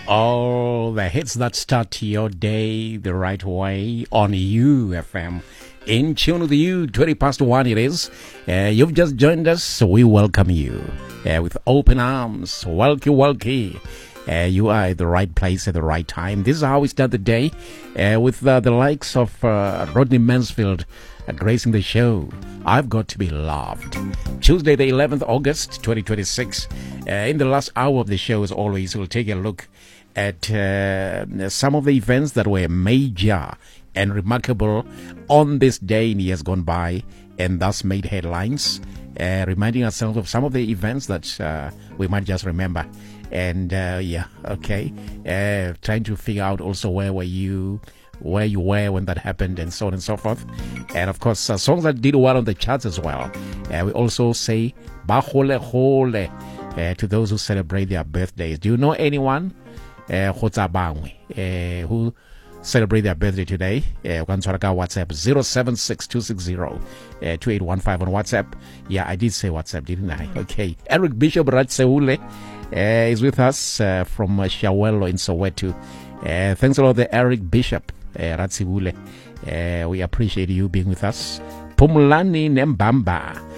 All the hits that start your day the right way on UFM. In tune with you, 20 past 1 it is. You've just joined us, so we welcome you with open arms. Welcome. You are at the right place at the right time. This is how we start the day with the likes of Rodney Mansfield gracing the show. I've got to be loved. Tuesday, the 11th August, 2026. In the last hour of the show, as always, we'll take a look at some of the events that were major and remarkable on this day in years gone by and thus made headlines, reminding ourselves of some of the events that we might just remember. And trying to figure out also where you were when that happened, and so on and so forth. And of course, songs that did well on the charts as well. We also say Bahole Hole to those who celebrate their birthdays. Do you know anyone who celebrate their birthday today? WhatsApp 0762602815 on WhatsApp. Yeah, I did say WhatsApp, didn't I? Okay. Eric Bishop Ratseule is with us from Shawelo in Soweto. Thanks a lot, the Eric Bishop Ratseule. We appreciate you being with us. Pumulani Nembamba